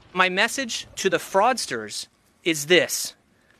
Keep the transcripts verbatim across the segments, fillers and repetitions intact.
My message to the fraudsters is this: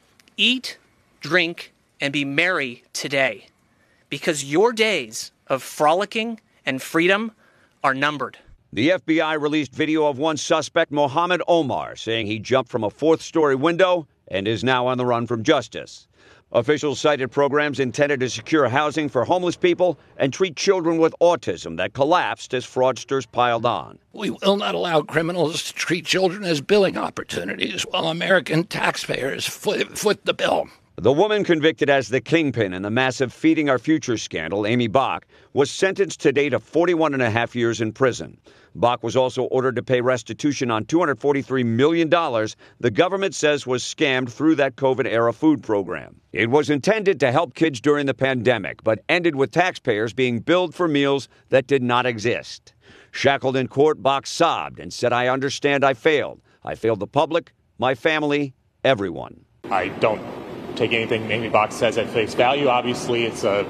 eat, drink, and be merry today, because your days of frolicking and freedom are numbered. The F B I released video of one suspect, Mohammed Omar, saying he jumped from a fourth-story window and is now on the run from justice. Officials cited programs intended to secure housing for homeless people and treat children with autism that collapsed as fraudsters piled on. We will not allow criminals to treat children as billing opportunities while American taxpayers foot, foot the bill. The woman convicted as the kingpin in the massive Feeding Our Future scandal, Amy Bach, was sentenced today to forty-one and a half years in prison. Bach was also ordered to pay restitution on two hundred forty-three million dollars the government says was scammed through that COVID-era food program. It was intended to help kids during the pandemic, but ended with taxpayers being billed for meals that did not exist. Shackled in court, Bach sobbed and said, "I understand I failed. I failed the public, my family, everyone." I don't take anything Amy Bach says at face value. Obviously, it's a,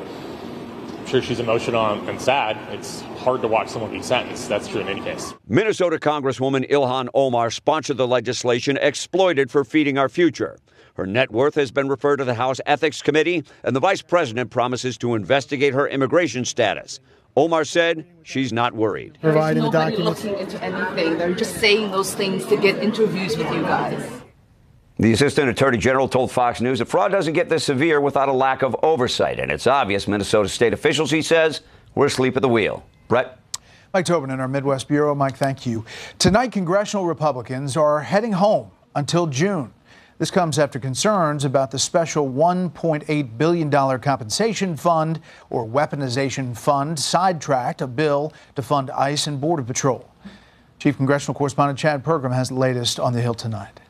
I'm sure she's emotional and sad. It's hard to watch someone be sentenced. That's true in any case. Minnesota Congresswoman Ilhan Omar sponsored the legislation exploited for Feeding Our Future. Her net worth has been referred to the House Ethics Committee, and the vice president promises to investigate her immigration status. Omar said she's not worried. Providing the documents. Looking into anything. They're just saying those things to get interviews with you guys. The Assistant Attorney General told Fox News that fraud doesn't get this severe without a lack of oversight. And it's obvious Minnesota state officials, he says, were asleep at the wheel. Brett? Mike Tobin in our Midwest Bureau. Mike, thank you. Tonight, congressional Republicans are heading home until June. This comes after concerns about the special one point eight billion dollars compensation fund or weaponization fund sidetracked a bill to fund ICE and Border Patrol. Chief Congressional Correspondent Chad Pergram has the latest on the Hill tonight.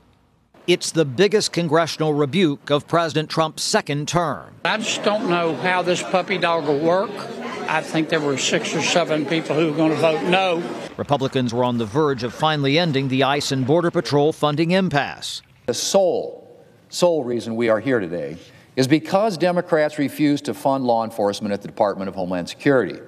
It's the biggest congressional rebuke of President Trump's second term. I just don't know how this puppy dog will work. I think there were six or seven people who were going to vote no. Republicans were on the verge of finally ending the ICE and Border Patrol funding impasse. The sole, sole reason we are here today is because Democrats refuse to fund law enforcement at the Department of Homeland Security.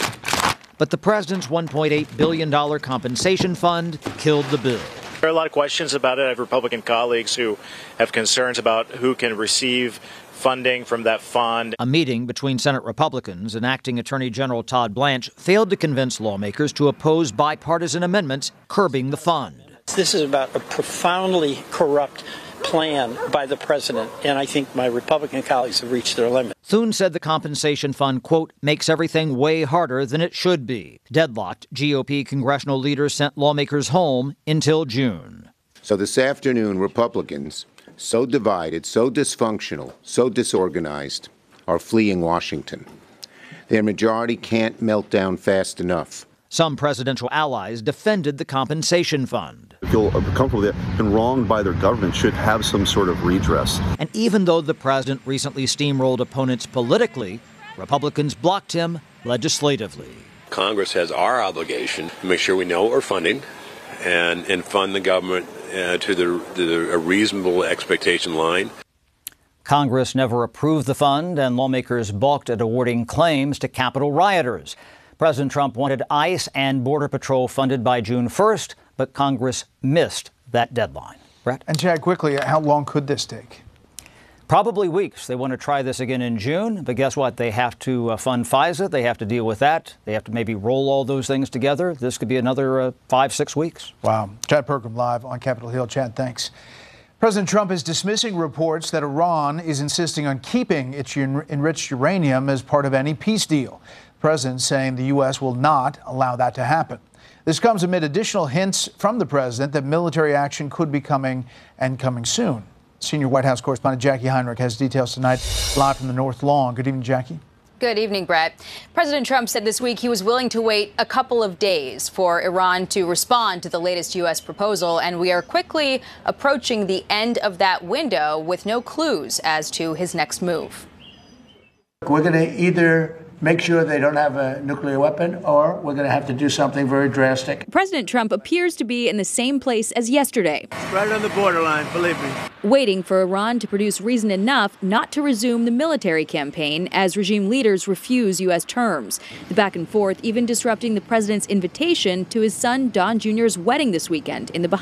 But the president's one point eight billion dollars compensation fund killed the bill. There are a lot of questions about it. I have Republican colleagues who have concerns about who can receive funding from that fund. A meeting between Senate Republicans and Acting Attorney General Todd Blanche failed to convince lawmakers to oppose bipartisan amendments curbing the fund. This is about a profoundly corrupt plan by the president, and I think my Republican colleagues have reached their limit. Thune said the compensation fund, quote, makes everything way harder than it should be. Deadlocked, G O P congressional leaders sent lawmakers home until June. So this afternoon, Republicans, so divided, so dysfunctional, so disorganized, are fleeing Washington. Their majority can't melt down fast enough. Some presidential allies defended the compensation fund. Feel comfortable that been wronged by their government should have some sort of redress. And even though the president recently steamrolled opponents politically, Republicans blocked him legislatively. Congress has our obligation to make sure we know what we're funding and, and fund the government uh, to, the, to the, a reasonable expectation line. Congress never approved the fund, and lawmakers balked at awarding claims to Capitol rioters. President Trump wanted ICE and Border Patrol funded by June first, but Congress missed that deadline. Brett? And Chad, quickly, how long could this take? Probably weeks. They want to try this again in June, but guess what? They have to uh, fund FISA. They have to deal with that. They have to maybe roll all those things together. This could be another uh, five, six weeks. Wow. Chad Pergram live on Capitol Hill. Chad, thanks. President Trump is dismissing reports that Iran is insisting on keeping its enriched uranium as part of any peace deal. The president saying the U S will not allow that to happen. This comes amid additional hints from the president that military action could be coming and coming soon. Senior White House correspondent Jackie Heinrich has details tonight live from the North Lawn. Good evening, Jackie. Good evening, Brett. President Trump said this week he was willing to wait a couple of days for Iran to respond to the latest U S proposal, and we are quickly approaching the end of that window with no clues as to his next move. We're going to either make sure they don't have a nuclear weapon, or we're going to have to do something very drastic. President Trump appears to be in the same place as yesterday. Right on the borderline, believe me. Waiting for Iran to produce reason enough not to resume the military campaign as regime leaders refuse U S terms. The back and forth even disrupting the president's invitation to his son Don Junior's wedding this weekend in the Bahamas.